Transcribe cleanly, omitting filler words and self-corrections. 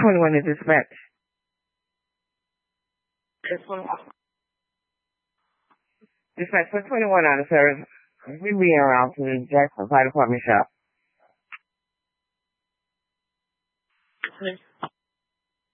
21 is dispatch. Dispatch for 21 out of service. We be around to the Jackson Fire Department shop.